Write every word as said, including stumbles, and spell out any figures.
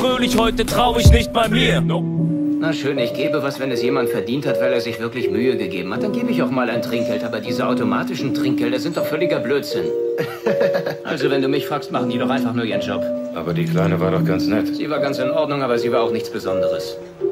fröhlich, heute trau ich nicht bei mir. Na schön, ich gebe was, wenn es jemand verdient hat, weil er sich wirklich Mühe gegeben hat. Dann gebe ich auch mal ein Trinkgeld, aber diese automatischen Trinkgelder sind doch völliger Blödsinn. Also wenn du mich fragst, machen die doch einfach nur ihren Job. Aber die Kleine war doch ganz nett. Sie war ganz in Ordnung, aber sie war auch nichts Besonderes.